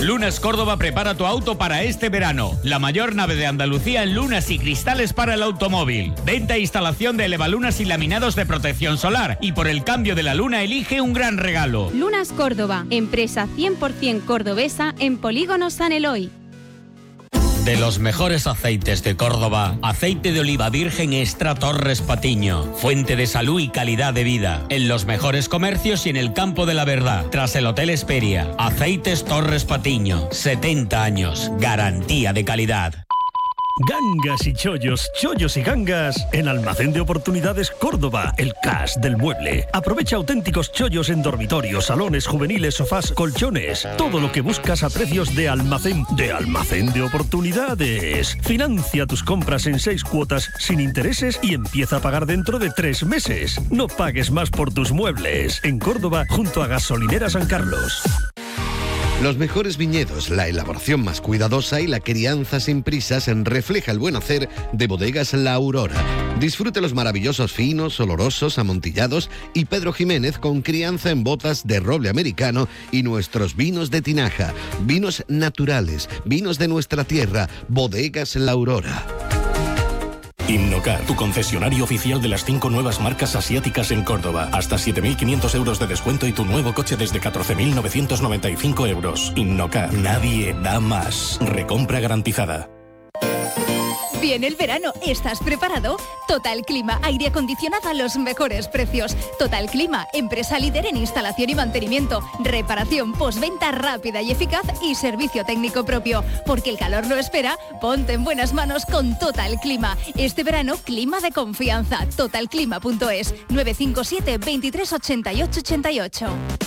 Lunas Córdoba prepara tu auto para este verano. La mayor nave de Andalucía en lunas y cristales para el automóvil. Venta e instalación de elevalunas y laminados de protección solar. Y por el cambio de la luna elige un gran regalo. Lunas Córdoba, empresa 100% cordobesa en Polígono San Eloy. De los mejores aceites de Córdoba, aceite de oliva virgen extra Torres Patiño. Fuente de salud y calidad de vida. En los mejores comercios y en el campo de la verdad. Tras el Hotel Esperia. Aceites Torres Patiño. 70 años. Garantía de calidad. Gangas y chollos, chollos y gangas en Almacén de Oportunidades Córdoba, el cash del mueble. Aprovecha auténticos chollos en dormitorios, salones, juveniles, sofás, colchones. Todo lo que buscas a precios de Almacén de Oportunidades. Financia tus compras en 6 cuotas sin intereses y empieza a pagar dentro de 3 meses. No pagues más por tus muebles. En Córdoba, junto a Gasolinera San Carlos. Los mejores viñedos, la elaboración más cuidadosa y la crianza sin prisas refleja el buen hacer de Bodegas La Aurora. Disfrute los maravillosos finos, olorosos, amontillados y Pedro Jiménez con crianza en botas de roble americano y nuestros vinos de tinaja. Vinos naturales, vinos de nuestra tierra, Bodegas La Aurora. Innocar, tu concesionario oficial de las 5 nuevas marcas asiáticas en Córdoba. Hasta 7.500 euros de descuento y tu nuevo coche desde 14.995 euros. Innocar, nadie da más. Recompra garantizada. Viene el verano, ¿estás preparado? Total Clima, aire acondicionado a los mejores precios. Total Clima, empresa líder en instalación y mantenimiento, reparación, postventa rápida y eficaz y servicio técnico propio. Porque el calor no espera, ponte en buenas manos con Total Clima. Este verano, clima de confianza. Totalclima.es 957 23 88 88.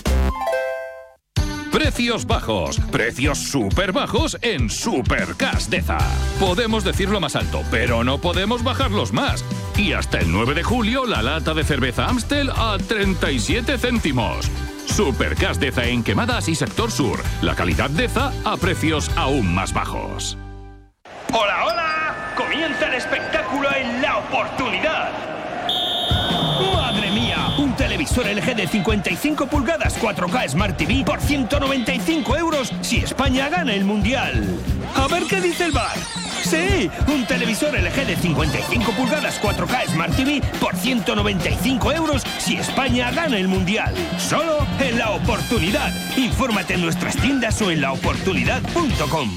Precios bajos, precios súper bajos en Supercash Deza. Podemos decirlo más alto, pero no podemos bajarlos más. Y hasta el 9 de julio, la lata de cerveza Amstel a 37 céntimos. Supercash Deza en Quemadas y Sector Sur. La calidad Deza a precios aún más bajos. ¡Hola, hola! Comienza el espectáculo en La Oportunidad. ¡Madre mía! Un televisor LG de 55 pulgadas 4K Smart TV por 195 euros si España gana el Mundial. A ver qué dice el VAR. Sí, un televisor LG de 55 pulgadas 4K Smart TV por 195 euros si España gana el Mundial. Solo en La Oportunidad. Infórmate en nuestras tiendas o en laoportunidad.com.